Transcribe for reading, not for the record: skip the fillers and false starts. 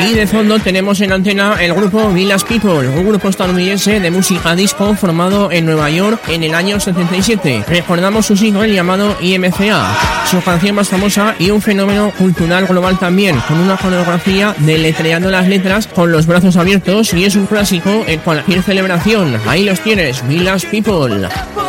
Y de fondo tenemos en antena el grupo Village People, un grupo estadounidense de música disco formado en Nueva York en el año 77. Recordamos su single llamado IMCA, su canción más famosa y un fenómeno cultural global también, con una coreografía deletreando las letras con los brazos abiertos, y es un clásico en cualquier celebración. Ahí los tienes, Village People.